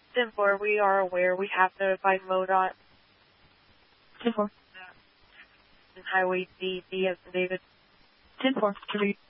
10-4, we are aware. We have notified MoDOT. 10-4. And Highway D, D as in David. 10-4.